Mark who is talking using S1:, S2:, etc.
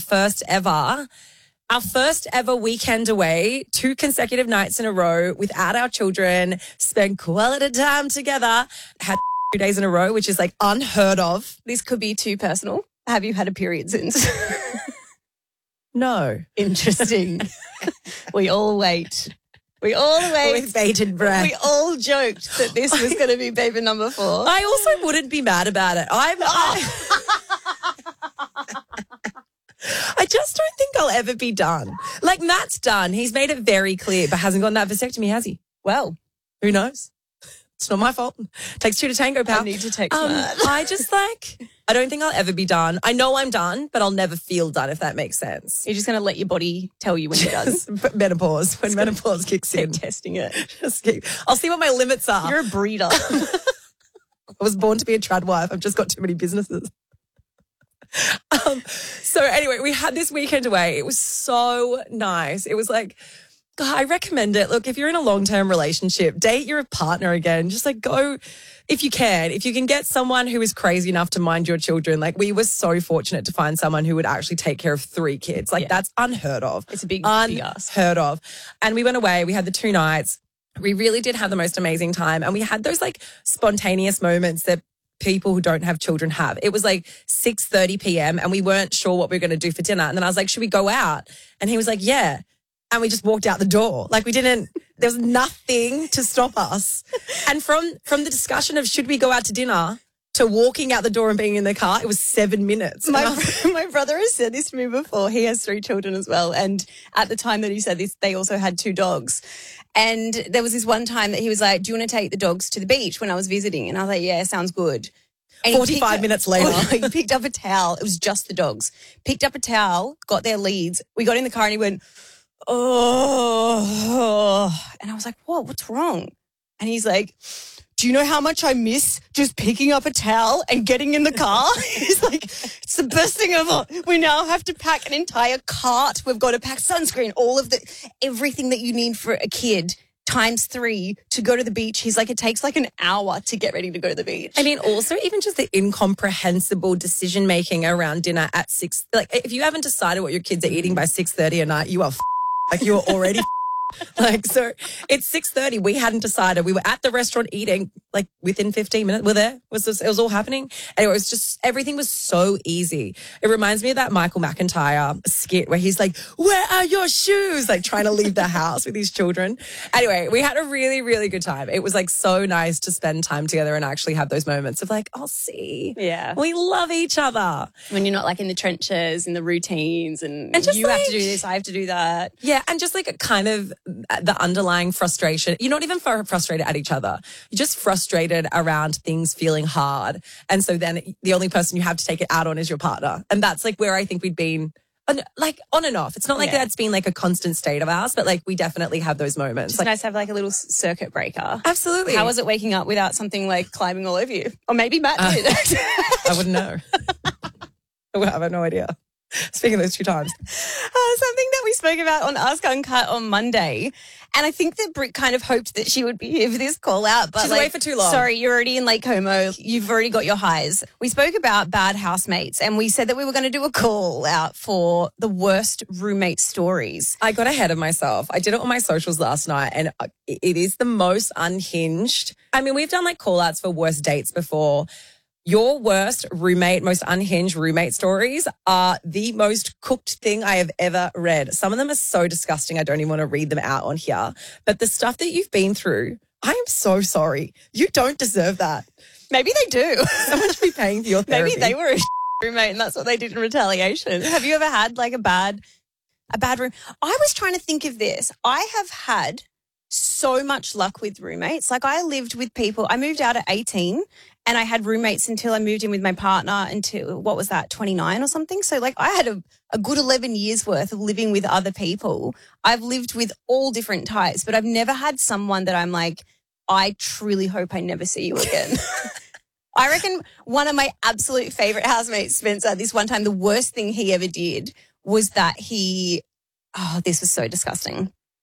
S1: first ever weekend away, 2 consecutive nights in a row without our children, spent quality time together, had 2 days in a row, which is like unheard of.
S2: This could be too personal. Have you had a period since?
S1: No.
S2: Interesting. We all wait.
S1: With bated breath.
S2: We all joked that this was going to be baby number 4.
S1: I also wouldn't be mad about it. I just don't think I'll ever be done. Like, Matt's done. He's made it very clear, but hasn't gotten that vasectomy, has he?
S2: Well,
S1: who knows? It's not my fault. Takes 2 to tango, pal.
S2: I need to text Matt.
S1: I don't think I'll ever be done. I know I'm done, but I'll never feel done, if that makes sense.
S2: You're just going to let your body tell you when you're done.
S1: Menopause. When menopause kicks in.
S2: Testing it.
S1: I'll see what my limits are.
S2: You're a breeder.
S1: I was born to be a trad wife. I've just got too many businesses. So anyway, we had this weekend away. It was so nice. It was like, God, I recommend it. Look, if you're in a long-term relationship, date your partner again. Just like go, if you can get someone who is crazy enough to mind your children. Like, we were so fortunate to find someone who would actually take care of 3 kids. Like, that's unheard of.
S2: It's a big ask.
S1: Unheard of. And we went away. We had the 2 nights. We really did have the most amazing time. And we had those like spontaneous moments that people who don't have children have. It was like 6:30 p.m. and we weren't sure what we were going to do for dinner. And then I was like, should we go out? And he was like, yeah. And we just walked out the door. Like, there was nothing to stop us. And from the discussion of should we go out to dinner to walking out the door and being in the car, it was 7 minutes.
S2: My brother has said this to me before. He has 3 children as well. And at the time that he said this, they also had 2 dogs. And there was this one time that he was like, do you want to take the dogs to the beach when I was visiting? And I was like, yeah, sounds good. And
S1: 45 minutes later.
S2: He picked up a towel. It was just the dogs. Picked up a towel, got their leads. We got in the car and he went, oh. And I was like, what? What's wrong? And he's like, do you know how much I miss just picking up a towel and getting in the car? He's like, it's the best thing ever. We now have to pack an entire cart. We've got to pack sunscreen, everything that you need for a kid times 3 to go to the beach. He's like, it takes like an hour to get ready to go to the beach.
S1: I mean, also even just the incomprehensible decision making around dinner at 6. Like, if you haven't decided what your kids are eating by 6:30 at night, you are like, you're already like, so it's 6:30. We hadn't decided. We were at the restaurant eating, like, within 15 minutes. We're there. It was all happening. And it was just, everything was so easy. It reminds me of that Michael McIntyre skit where he's like, where are your shoes? Like, trying to leave the house with his children. Anyway, we had a really, really good time. It was like so nice to spend time together and actually have those moments of like, oh, see,
S2: yeah,
S1: we love each other.
S2: When you're not like in the trenches, in the routines and
S1: just
S2: you
S1: like,
S2: have to do this, I have to do that.
S1: Yeah. And just like a kind of the underlying frustration. You're not even frustrated at each other. You're just frustrated around things feeling hard. And so then the only person you have to take it out on is your partner. And that's like where I think we'd been like on and off. It's not like that's been like a constant state of ours, but like we definitely have those moments.
S2: It's
S1: like,
S2: nice to have like a little circuit breaker.
S1: Absolutely.
S2: How was it waking up without something like climbing all over you? Or maybe Matt did.
S1: I wouldn't know. I have no idea. Speaking of those 2 times.
S2: Something that we spoke about on Ask Uncut on Monday. And I think that Britt kind of hoped that she would be here for this call out. But
S1: she's away for too long.
S2: Sorry, you're already in Lake Como. You've already got your highs. We spoke about bad housemates and we said that we were going to do a call out for the worst roommate stories.
S1: I got ahead of myself. I did it on my socials last night and it is the most unhinged. I mean, we've done like call outs for worst dates before. Your worst roommate, most unhinged roommate stories are the most cooked thing I have ever read. Some of them are so disgusting, I don't even want to read them out on here. But the stuff that you've been through, I am so sorry. You don't deserve that.
S2: Maybe they do.
S1: Someone should be paying for your therapy.
S2: Maybe they were a roommate and that's what they did in retaliation. Have you ever had like a bad room? I was trying to think of this. I have had so much luck with roommates. Like I lived with people. I moved out at 18 and I had roommates until I moved in with my partner until, 29 or something. So like I had a good 11 years worth of living with other people. I've lived with all different types, but I've never had someone that I'm like, I truly hope I never see you again. I reckon one of my absolute favorite housemates, Spencer, this one time, the worst thing he ever did was that this was so disgusting.